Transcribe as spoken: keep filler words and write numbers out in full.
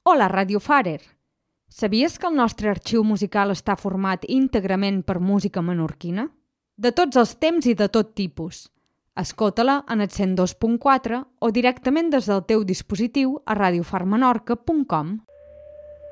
Hola, Radio Farer! Sabies que el nostre arxiu musical està format íntegrament per música menorquina? De tots els temps i de tot tipus. Escolta-la en el cent dos punt quatre o directament des del teu dispositiu a radiofar menorca punt com.